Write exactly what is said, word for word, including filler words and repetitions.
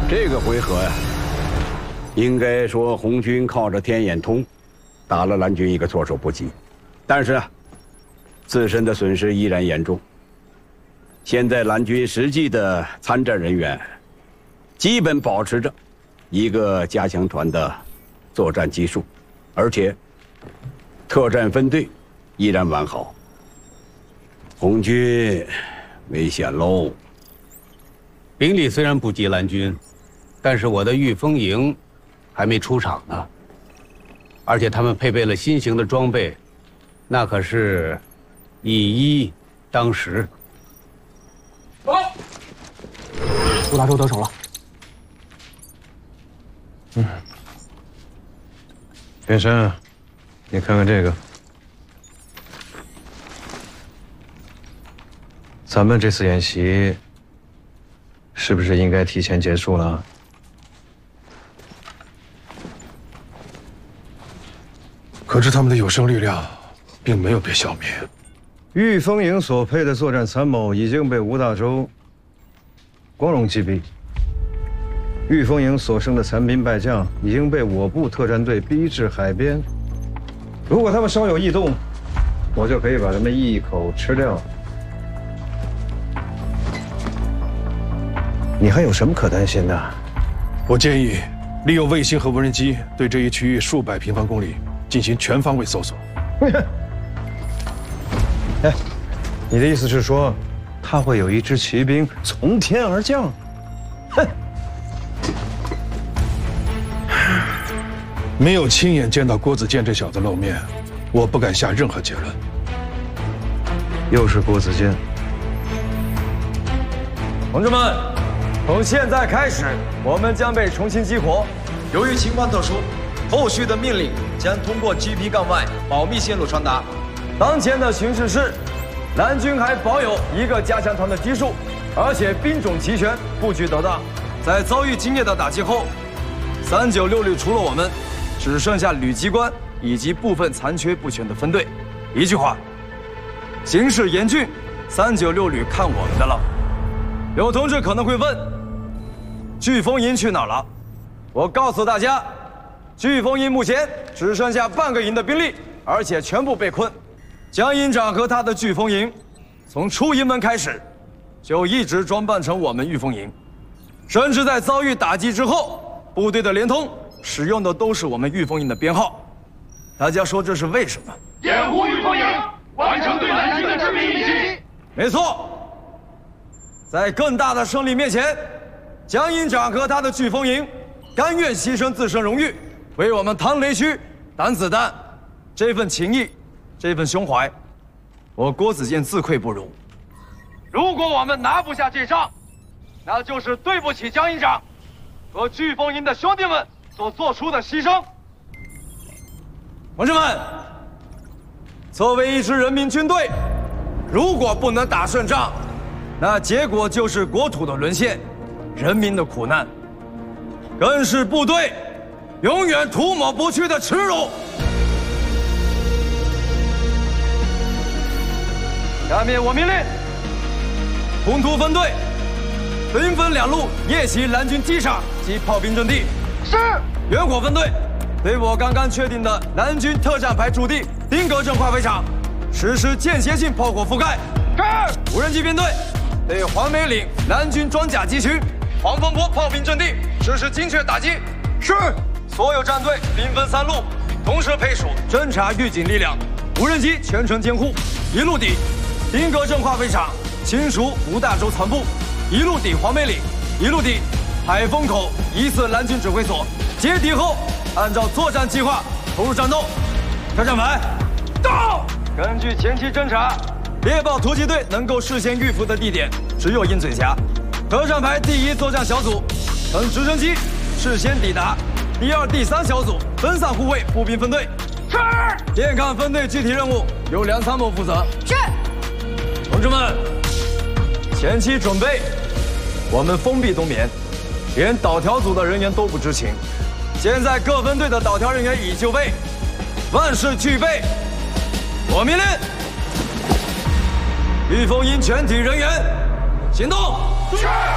这个回合呀，应该说红军靠着天眼通，打了蓝军一个措手不及，但是啊，自身的损失依然严重。现在蓝军实际的参战人员，基本保持着一个加强团的作战基数，而且特战分队依然完好。红军危险喽！ 兵力虽然不及蓝军，但是我的御风营还没出场呢，而且他们配备了新型的装备，那可是以一当十。 走！陆大洲得手了。 嗯。边山，你看看这个，咱们这次演习是不是应该提前结束了？ 可是他们的有生力量并没有被消灭。 御风营所配的作战参谋已经被吴大洲光荣击毙，御风营所剩的残兵败将已经被我部特战队逼至海边。如果他们稍有异动，我就可以把他们一口吃掉。你还有什么可担心的？ 我建议利用卫星和无人机对这一区域数百平方公里进行全方位搜索。 哎，你的意思是说，他会有一支骑兵从天而降？哼！ 没有亲眼见到郭子健这小子露面，我不敢下任何结论。 又是郭子健。 同志们，从现在开始，我们将被重新激活。由于情况特殊，后续的命令将通过 G P 杠 Y 保密线路传达。当前的形势是，蓝军还保有一个加强团的基数，而且兵种齐全，布局得当。在遭遇激烈的打击后，三九六旅除了我们，只剩下旅机关以及部分残缺不全的分队。一句话，形势严峻，三九六旅看我们的了。有同志可能会问，飓风营去哪儿了？我告诉大家，飓风营目前只剩下半个营的兵力，而且全部被困。江营长和他的飓风营，从出营门开始，就一直装扮成我们御风营，甚至在遭遇打击之后，部队的连通使用的都是我们御风营的编号。大家说这是为什么？ 掩护御风营，完成对蓝军的致命一击。 没错，在更大的胜利面前，江营长和他的飓风营甘愿牺牲自身荣誉，为我们唐雷区挡子弹。这份情谊，这份胸怀，我郭子健自愧不如。 如果我们拿不下这仗，那就是对不起江营长和飓风营的兄弟们所做出的牺牲。 同志们，作为一支人民军队，如果不能打胜仗，那结果就是国土的沦陷，人民的苦难，更是部队永远涂抹不去的耻辱。下面我命令红图分队兵分两路夜袭蓝军机场及炮兵阵地。 是。 远火分队对我刚刚确定的蓝军特战排驻地丁格镇化肥厂实施间歇性炮火覆盖。 是。 无人机编队对黄梅岭蓝军装甲集群、黄风坡炮兵阵地实施精确打击。 是。 所有战队兵分三路，同时配属侦察预警力量，无人机全程监护。一路抵丁格镇化肥厂，清除吴大洲残部；一路抵黄梅岭，一路抵海丰口疑似蓝军指挥所。接敌后，按照作战计划投入战斗。特战排到。根据前期侦查，猎豹突击队能够事先预伏的地点只有鹰嘴峡。特战排第一作战小组乘直升机事先抵达，第二、第三小组分散护卫步兵分队。 是。 电抗分队具体任务由梁参谋负责。 是。 同志们，前期准备我们封闭冬眠，连导调组的人员都不知情。现在各分队的导调人员已就位，万事俱备。我命令御风营全体人员行动。是。